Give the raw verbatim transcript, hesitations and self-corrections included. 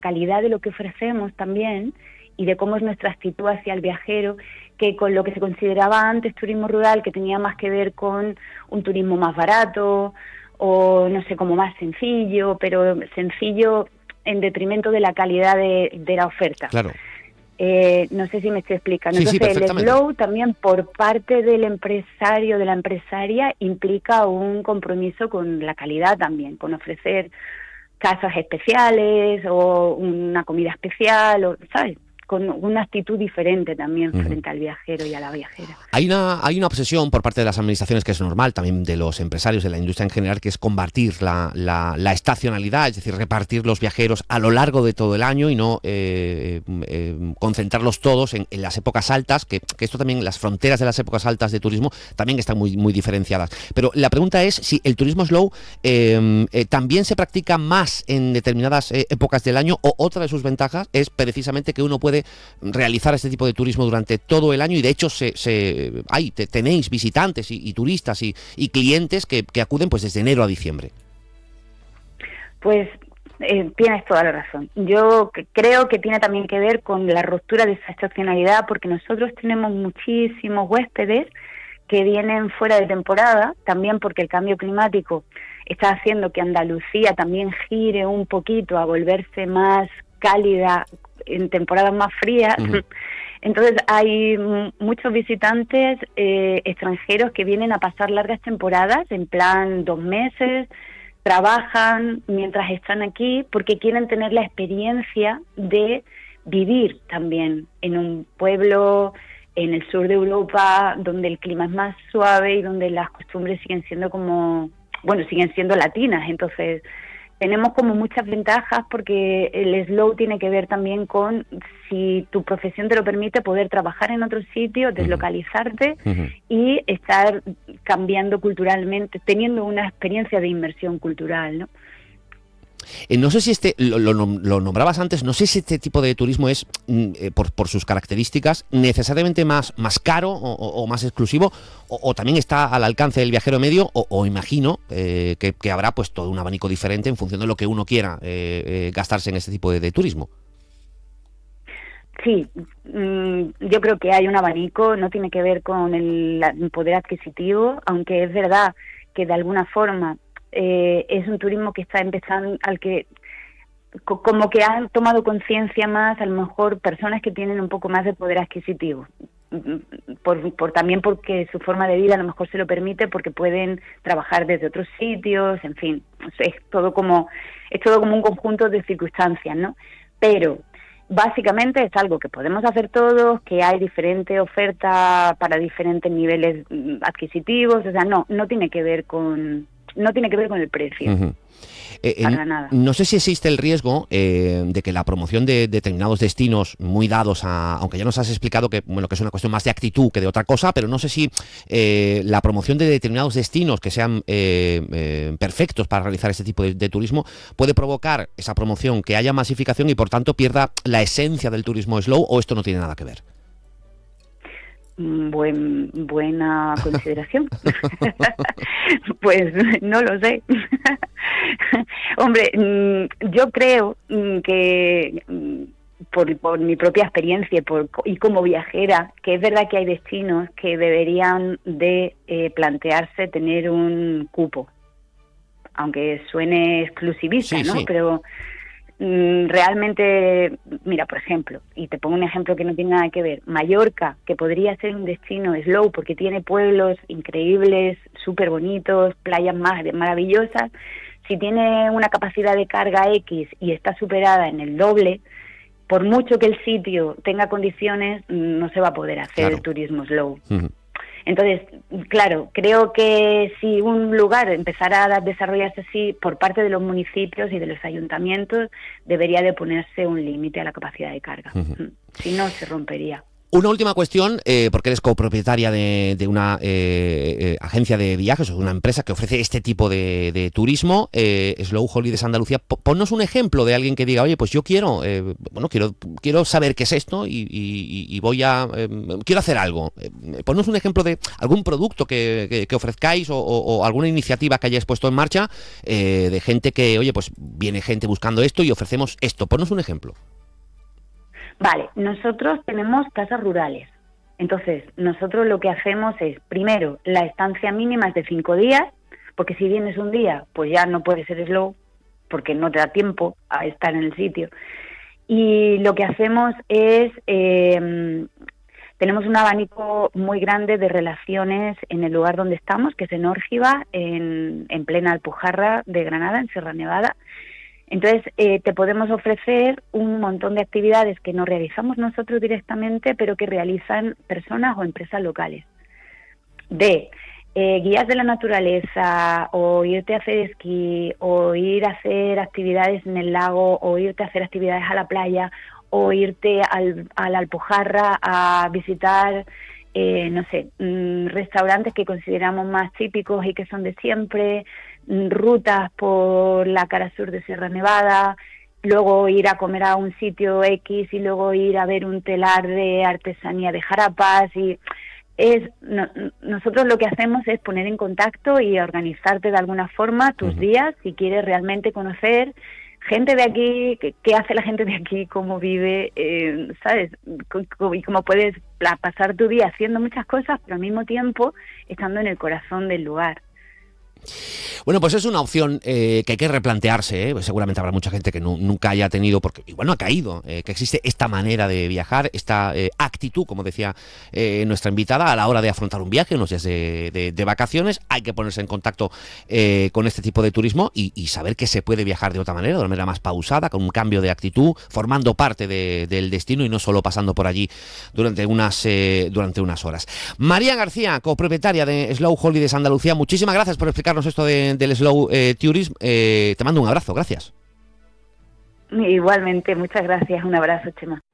calidad de lo que ofrecemos también y de cómo es nuestra actitud hacia el viajero, que con lo que se consideraba antes turismo rural, que tenía más que ver con un turismo más barato o no sé, como más sencillo, pero sencillo en detrimento de la calidad de, de la oferta. Claro. Eh, no sé si me estoy explicando. Sí, sí, Entonces, el perfectamente. slow también por parte del empresario, de la empresaria, implica un compromiso con la calidad también, con ofrecer casas especiales o una comida especial, o, ¿sabes? Con una actitud diferente también Uh-huh. frente al viajero y a la viajera. Hay una, hay una obsesión por parte de las administraciones, que es normal, también de los empresarios, de la industria en general, que es combatir la, la, la estacionalidad, es decir, repartir los viajeros a lo largo de todo el año y no eh, eh, concentrarlos todos en, en las épocas altas, que, que esto también, las fronteras de las épocas altas de turismo también están muy, muy diferenciadas. Pero la pregunta es si el turismo slow eh, eh, también se practica más en determinadas eh, épocas del año, o otra de sus ventajas es precisamente que uno puede realizar este tipo de turismo durante todo el año, y de hecho se, se hay, te, tenéis visitantes y, y turistas y, y clientes que, que acuden pues desde enero a diciembre. Pues eh, tienes toda la razón. Yo creo que tiene también que ver con la ruptura de esa estacionalidad, porque nosotros tenemos muchísimos huéspedes que vienen fuera de temporada, también porque el cambio climático está haciendo que Andalucía también gire un poquito a volverse más cálida en temporadas más frías. Uh-huh. Entonces hay m- muchos visitantes eh, extranjeros que vienen a pasar largas temporadas, en plan dos meses, trabajan mientras están aquí porque quieren tener la experiencia de vivir también en un pueblo en el sur de Europa, donde el clima es más suave y donde las costumbres siguen siendo como, bueno, siguen siendo latinas. Entonces tenemos como muchas ventajas, porque el slow tiene que ver también con, si tu profesión te lo permite, poder trabajar en otro sitio, deslocalizarte uh-huh. y estar cambiando culturalmente, teniendo una experiencia de inmersión cultural, ¿no? Eh, no sé si este, lo, lo, lo nombrabas antes, no sé si este tipo de turismo es, eh, por, por sus características, necesariamente más, más caro o, o, o más exclusivo, o, o también está al alcance del viajero medio, o, o imagino eh, que, que habrá pues todo un abanico diferente en función de lo que uno quiera eh, eh, gastarse en este tipo de, de turismo. Sí, mmm, yo creo que hay un abanico, no tiene que ver con el, el poder adquisitivo, aunque es verdad que de alguna forma Eh, es un turismo que está empezando, al que co- como que han tomado conciencia más, a lo mejor personas que tienen un poco más de poder adquisitivo, por, por también porque su forma de vida a lo mejor se lo permite, porque pueden trabajar desde otros sitios, en fin, es todo como es todo como un conjunto de circunstancias, ¿no? Pero básicamente es algo que podemos hacer todos, que hay diferente oferta para diferentes niveles adquisitivos, o sea, no no tiene que ver con No tiene que ver con el precio. Uh-huh. Eh, para nada. No sé si existe el riesgo eh, de que la promoción de, de determinados destinos muy dados a, aunque ya nos has explicado que bueno que es una cuestión más de actitud que de otra cosa, pero no sé si eh, la promoción de determinados destinos que sean eh, eh, perfectos para realizar este tipo de, de turismo puede provocar esa promoción, que haya masificación y por tanto pierda la esencia del turismo slow, o esto no tiene nada que ver. Buen, buena consideración. Pues no lo sé. Hombre, yo creo que por, por mi propia experiencia y, por, y como viajera, que es verdad que hay destinos que deberían de eh, plantearse tener un cupo, aunque suene exclusivista, sí, ¿no? Sí. Pero realmente, mira, por ejemplo, y te pongo un ejemplo que no tiene nada que ver, Mallorca, que podría ser un destino slow porque tiene pueblos increíbles, súper bonitos, playas más maravillosas, si tiene una capacidad de carga X y está superada en el doble, por mucho que el sitio tenga condiciones, no se va a poder hacer claro. el turismo slow. Uh-huh. Entonces, claro, creo que si un lugar empezara a desarrollarse así por parte de los municipios y de los ayuntamientos, debería de ponerse un límite a la capacidad de carga. Uh-huh. Si no, se rompería. Una última cuestión, eh, porque eres copropietaria de, de una eh, eh, agencia de viajes o una empresa que ofrece este tipo de, de turismo, eh, Slow Holidays Andalucía. Ponnos un ejemplo de alguien que diga, oye, pues yo quiero, eh, bueno, quiero, quiero saber qué es esto y, y, y voy a, eh, quiero hacer algo. Eh, ponnos un ejemplo de algún producto que, que, que ofrezcáis o, o, o alguna iniciativa que hayáis puesto en marcha eh, de gente que, oye, pues viene gente buscando esto y ofrecemos esto. Ponnos un ejemplo. Vale, nosotros tenemos casas rurales. Entonces, nosotros lo que hacemos es, primero, la estancia mínima es de cinco días, porque si vienes un día, pues ya no puede ser slow, porque no te da tiempo a estar en el sitio. Y lo que hacemos es, eh, tenemos un abanico muy grande de relaciones en el lugar donde estamos, que es en Órgiva, en, en plena Alpujarra de Granada, en Sierra Nevada. Entonces, eh, te podemos ofrecer un montón de actividades que no realizamos nosotros directamente, pero que realizan personas o empresas locales. De eh, guías de la naturaleza, o irte a hacer esquí, o ir a hacer actividades en el lago, o irte a hacer actividades a la playa, o irte al, a la Alpujarra a visitar, eh, no sé, mmm, restaurantes que consideramos más típicos y que son de siempre, rutas por la cara sur de Sierra Nevada, luego ir a comer a un sitio X y luego ir a ver un telar de artesanía de jarapas. Y es no, nosotros lo que hacemos es poner en contacto y organizarte de alguna forma tus uh-huh. días, si quieres realmente conocer gente de aquí, qué, qué hace la gente de aquí, cómo vive, eh, ¿sabes? Y cómo puedes pasar tu día haciendo muchas cosas, pero al mismo tiempo estando en el corazón del lugar. Bueno, pues es una opción eh, que hay que replantearse, ¿eh? Pues seguramente habrá mucha gente que no, nunca haya tenido, porque igual no ha caído, eh, que existe esta manera de viajar, esta eh, actitud, como decía eh, nuestra invitada, a la hora de afrontar un viaje, unos días de, de, de vacaciones. Hay que ponerse en contacto eh, con este tipo de turismo y, y saber que se puede viajar de otra manera, de una manera más pausada, con un cambio de actitud, formando parte de, del destino y no solo pasando por allí durante unas, eh, durante unas horas. María García, copropietaria de Slow Holidays Andalucía, muchísimas gracias por explicar esto de, del Slow eh, Tourism. Eh, te mando un abrazo, gracias. Igualmente, muchas gracias, un abrazo, Chema.